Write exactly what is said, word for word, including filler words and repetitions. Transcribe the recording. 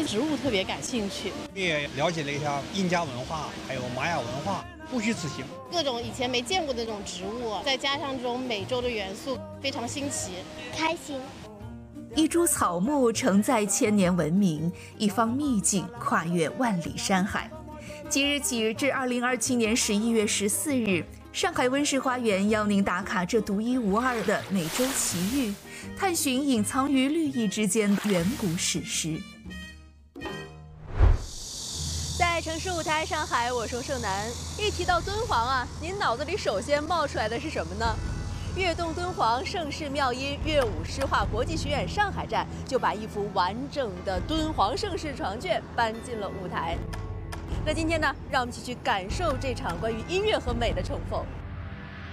植物特别感兴趣， 也了解了一下印加文化，还有玛雅文化，不虚此行。 各种以前没见过的那种植物，再加上这种美洲的元素，非常新奇， 开心。 一株草木承载千年文明，一方秘境跨越万里山海。即日起至二零二七年十一月十四日，上海温室花园邀您打卡这独一无二的美洲奇遇，探寻隐藏于绿意之间的远古史诗。 在城市舞台上海，我是盛楠。一提到敦煌啊，您脑子里首先冒出来的是什么呢？悦动敦煌盛世妙音乐舞诗画国际学院上海站就把一幅完整的敦煌盛世长卷搬进了舞台。那今天呢，让我们一起去感受这场关于音乐和美的重逢。